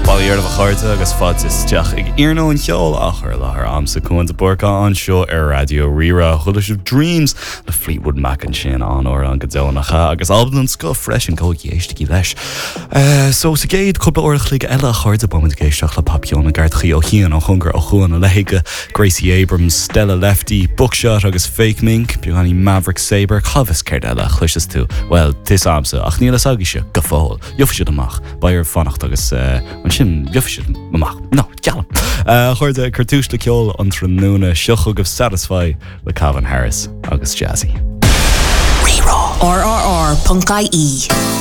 Ballíar a chuirte agus fad is teach ag iarnó an cheol achar lethar amsa chuin de borca an seo ar Radio Rira chuidir of Dreams le Fleetwood Mac an sin an or an godónacha agus album an sco fresh an có géistí leis. So sa géad cúpla orach lig eile chuirte bomid géisteach le Papillon a gart chi ó chéan an chungar ó chuan a leige Gracie Abrams, Stella Lefty, Bookshot agus Fake Mink, Bugani Maverick Saber, chavis céir eile chluises tú. Well, tis amsa ach níl asagiise go fáil. Jofisiad amach, bair fannacht agus an sin jofisiad amach. No, jalam. Chuirte cartúis le ceol an tróna seocha go Satisfy le Calvin Harris agus Jazzy. RRR.ie